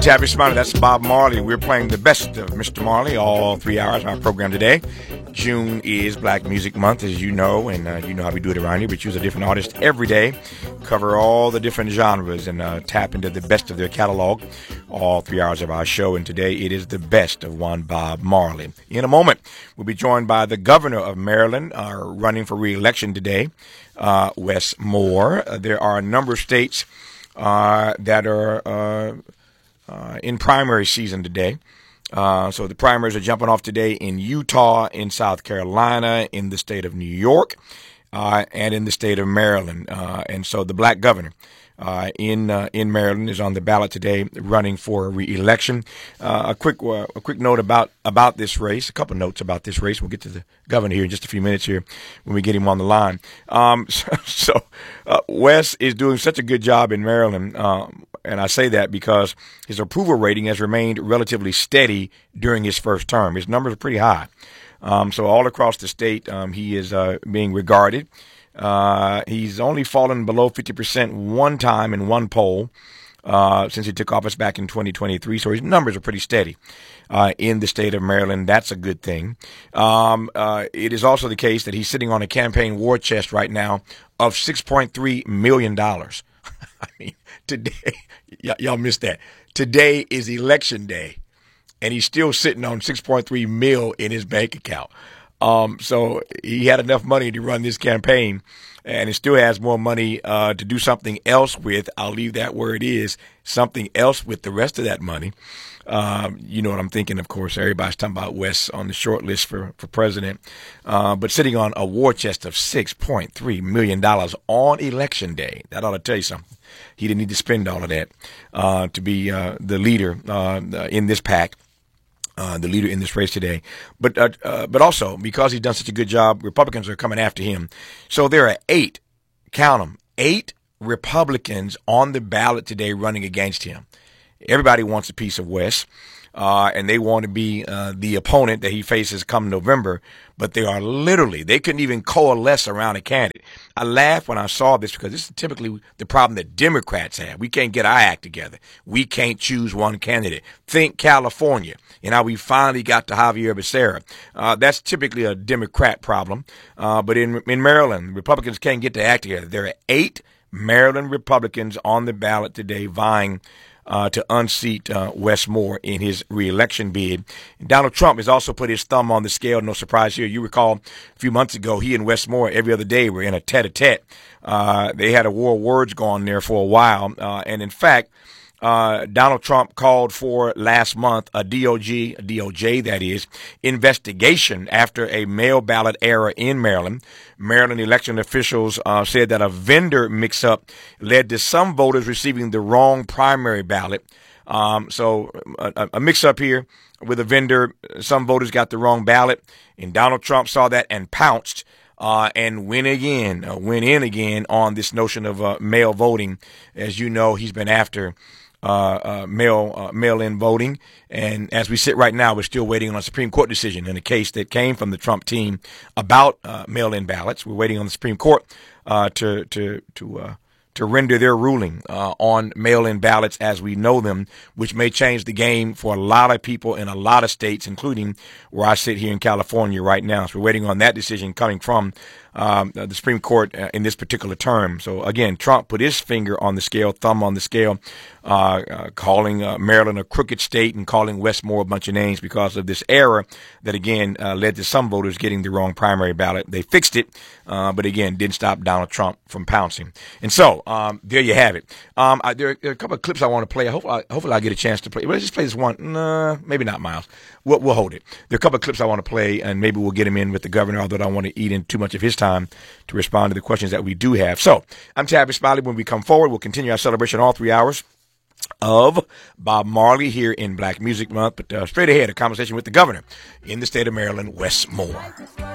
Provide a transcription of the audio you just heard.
Tavis Smiley, that's Bob Marley. We're playing the best of Mr. Marley all 3 hours of our program today. June is Black Music Month, as you know, and you know how we do it around here. We choose a different artist every day, cover all the different genres, and tap into the best of their catalog all 3 hours of our show. And today it is the best of one Bob Marley. In a moment, we'll be joined by the governor of Maryland, running for re-election today, Wes Moore. There are a number of states that are in primary season today. So the primaries are jumping off today in Utah, in South Carolina, in the state of New York, and in the state of Maryland. And so the black governor in Maryland is on the ballot today, running for re-election. A quick note about this race. A couple notes about this race. We'll get to the governor here in just a few minutes here when we get him on the line. Wes is doing such a good job in Maryland. And I say that because his approval rating has remained relatively steady during his first term. His numbers are pretty high. So all across the state, he is being regarded. He's only fallen below 50% one time in one poll since he took office back in 2023. So his numbers are pretty steady in the state of Maryland. That's a good thing. It is also the case that he's sitting on a campaign war chest right now of $6.3 million. I mean, today, y'all missed that. Today is election day, and he's still sitting on $6.3 million in his bank account. So he had enough money to run this campaign, and he still has more money to do something else with. I'll leave that where it is, something else with the rest of that money. You know what I'm thinking, of course. Everybody's talking about Wes on the short list for president, but sitting on a war chest of $6.3 million on election day. That ought to tell you something. He didn't need to spend all of that to be the leader in this pack. The leader in this race today, but also because he's done such a good job, Republicans are coming after him. So there are 8, count them, 8 Republicans on the ballot today running against him. Everybody wants a piece of Wes, and they want to be the opponent that he faces come November. But they couldn't even coalesce around a candidate. I laughed when I saw this because this is typically the problem that Democrats have. We can't get our act together. We choose one candidate. Think California and how we finally got to Javier Becerra. That's typically a Democrat problem. But in Maryland, Republicans can't get their act together. There are 8 Maryland Republicans on the ballot today vying to unseat Wes Moore in his re-election bid. Donald Trump has also put his thumb on the scale. No surprise here. You recall a few months ago, he and Wes Moore every other day were in a tete-a-tete. They had a war of words going there for a while. And in fact, Donald Trump called for last month a DOJ that is, investigation after a mail ballot error in Maryland. Maryland election officials said that a vendor mix-up led to some voters receiving the wrong primary ballot. So a mix-up here with a vendor. Some voters got the wrong ballot, and Donald Trump saw that and pounced. And went in again on this notion of mail voting. As you know, he's been after mail-in voting. And as we sit right now, we're still waiting on a Supreme Court decision in a case that came from the Trump team about mail-in ballots. We're waiting on the Supreme Court to render their ruling on mail-in ballots as we know them, which may change the game for a lot of people in a lot of states, including where I sit here in California right now. So we're waiting on that decision coming from the Supreme Court in this particular term. So again, Trump put his finger on the scale, thumb on the scale, calling Maryland a crooked state and calling Wes Moore a bunch of names because of this error that again led to some voters getting the wrong primary ballot. They fixed it, but again, didn't stop Donald Trump from pouncing. And so there you have it. There are a couple of clips I want to play. Hopefully I get a chance to play. Let's just play this one. Maybe not, Miles. We'll hold it. There are a couple of clips I want to play, and maybe we'll get him in with the governor, although I don't want to eat in too much of his time to respond to the questions that we do have. So I'm Tavis Smiley. When we come forward, we'll continue our celebration all 3 hours of Bob Marley here in Black Music Month. But straight ahead, a conversation with the governor in the state of Maryland, Wes Moore.